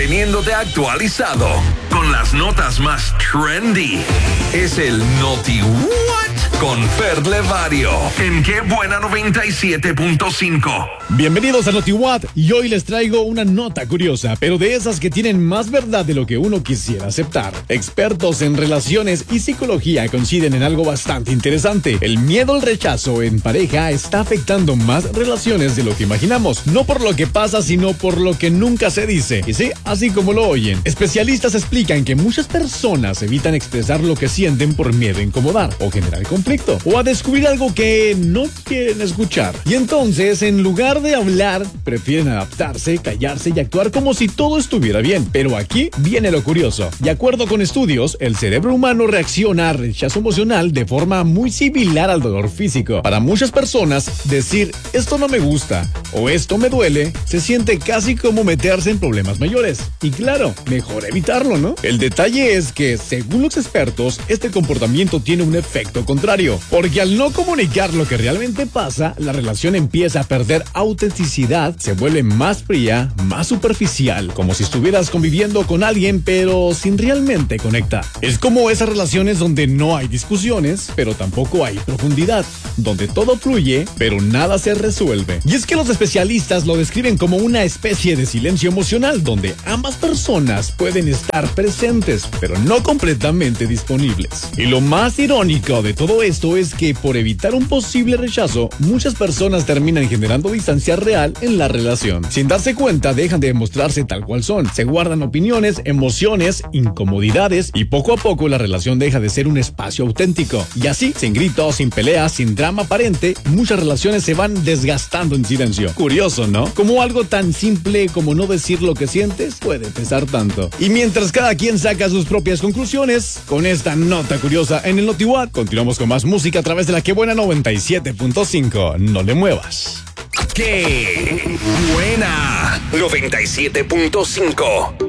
manteniéndote actualizado con las notas más trendy. Es el Noti What con Fer Levario en Qué Buena 97.5. Bienvenidos a Noti What y hoy les traigo una nota curiosa, pero de esas que tienen más verdad de lo que uno quisiera aceptar. Expertos en relaciones y psicología coinciden en algo bastante interesante. El miedo al rechazo en pareja está afectando más relaciones de lo que imaginamos. No por lo que pasa, sino por lo que nunca se dice. Y sí, así como lo oyen. Especialistas explican que muchas personas evitan expresar lo que sienten por miedo a incomodar o generar conflicto o a descubrir algo que no quieren escuchar. Y entonces, en lugar de hablar, prefieren adaptarse, callarse y actuar como si todo estuviera bien. Pero aquí viene lo curioso. De acuerdo con estudios, el cerebro humano reacciona al rechazo emocional de forma muy similar al dolor físico. Para muchas personas, decir esto no me gusta o esto me duele se siente casi como meterse en problemas mayores. Y claro, mejor evitarlo, ¿no? El detalle es que, según los expertos, este comportamiento tiene un efecto contrario, porque al no comunicar lo que realmente pasa, la relación empieza a perder autenticidad, se vuelve más fría, más superficial, como si estuvieras conviviendo con alguien pero sin realmente conectar. Es como esas relaciones donde no hay discusiones, pero tampoco hay profundidad, donde todo fluye, pero nada se resuelve. Y es que los especialistas lo describen como una especie de silencio emocional, donde ambas personas pueden estar presentes, pero no completamente disponibles. Y lo más irónico de todo esto es que por evitar un posible rechazo, muchas personas terminan generando distancia real en la relación. Sin darse cuenta, dejan de mostrarse tal cual son. Se guardan opiniones, emociones, incomodidades y poco a poco la relación deja de ser un espacio auténtico. Y así, sin gritos, sin peleas, sin drama aparente, muchas relaciones se van desgastando en silencio. Curioso, ¿no? Como algo tan simple como no decir lo que sientes puede pesar tanto. Y mientras cada quien saca sus propias conclusiones, con esta nota curiosa en el Noti What, continuamos con más música a través de la Qué Buena 97.5. No le muevas. ¡Qué Buena 97.5!